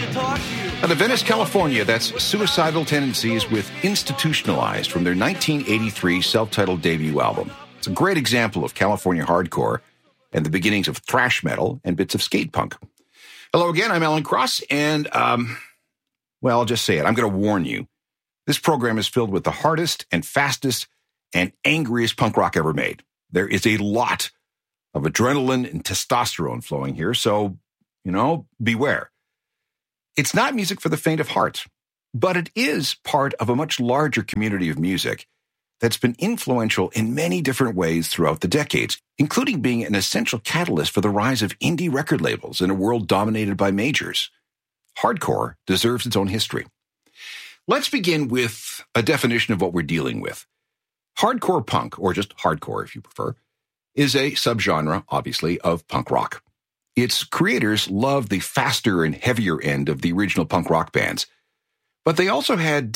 Out of Venice, California, that's Suicidal Tendencies with Institutionalized from their 1983 self-titled debut album. It's a great example of California hardcore and the beginnings of thrash metal and bits of skate punk. Hello again, I'm Alan Cross, and, I'll just say it. I'm going to warn you. This program is filled with the hardest and fastest and angriest punk rock ever made. There is a lot of adrenaline and testosterone flowing here, so, beware. It's not music for the faint of heart, but it is part of a much larger community of music that's been influential in many different ways throughout the decades, including being an essential catalyst for the rise of indie record labels in a world dominated by majors. Hardcore deserves its own history. Let's begin with a definition of what we're dealing with. Hardcore punk, or just hardcore if you prefer, is a subgenre, obviously, of punk rock. Its creators loved the faster and heavier end of the original punk rock bands, but they also had,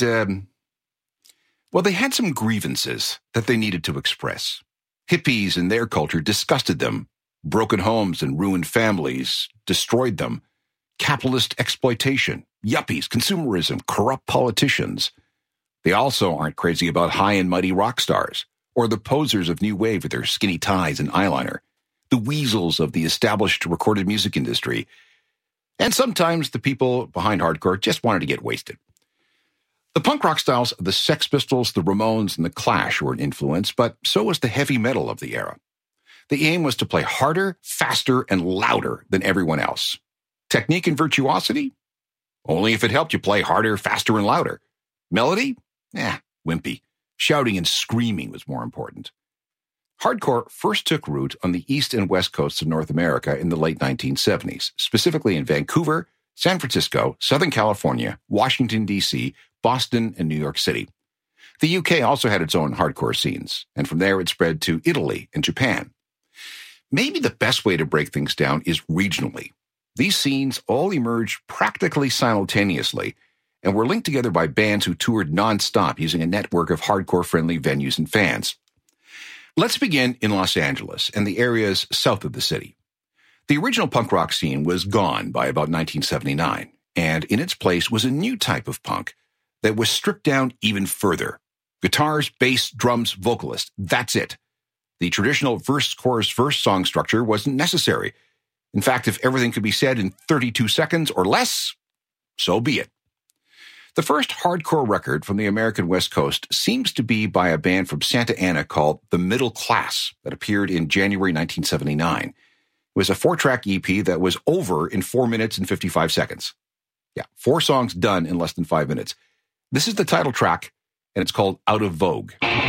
they had some grievances that they needed to express. Hippies and their culture disgusted them. Broken homes and ruined families destroyed them. Capitalist exploitation, yuppies, consumerism, corrupt politicians. They also aren't crazy about high and mighty rock stars, or the posers of new wave with their skinny ties and eyeliner, the weasels of the established recorded music industry, and sometimes the people behind hardcore just wanted to get wasted. The punk rock styles of the Sex Pistols, the Ramones, and the Clash were an influence, but so was the heavy metal of the era. The aim was to play harder, faster, and louder than everyone else. Technique and virtuosity? Only if it helped you play harder, faster, and louder. Melody? Wimpy. Shouting and screaming was more important. Hardcore first took root on the east and west coasts of North America in the late 1970s, specifically in Vancouver, San Francisco, Southern California, Washington, D.C., Boston, and New York City. The UK also had its own hardcore scenes, and from there it spread to Italy and Japan. Maybe the best way to break things down is regionally. These scenes all emerged practically simultaneously and were linked together by bands who toured non-stop using a network of hardcore-friendly venues and fans. Let's begin in Los Angeles and the areas south of the city. The original punk rock scene was gone by about 1979, and in its place was a new type of punk that was stripped down even further. Guitars, bass, drums, vocalist, that's it. The traditional verse-chorus-verse song structure wasn't necessary. In fact, if everything could be said in 32 seconds or less, so be it. The first hardcore record from the American West Coast seems to be by a band from Santa Ana called The Middle Class that appeared in January 1979. It was a 4-track EP that was over in 4 minutes and 55 seconds. 4 songs done in less than 5 minutes. This is the title track, and it's called Out of Vogue.